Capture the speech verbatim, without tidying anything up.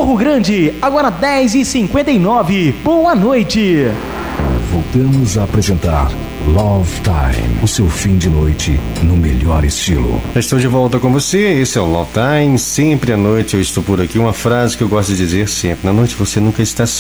Morro Grande, agora dez e cinquenta e nove. Boa noite. Voltamos a apresentar Love Time, o seu fim de noite no melhor estilo. Estou de volta com você, esse é o Love Time. Sempre à noite eu estou por aqui. Uma frase que eu gosto de dizer sempre: na noite você nunca está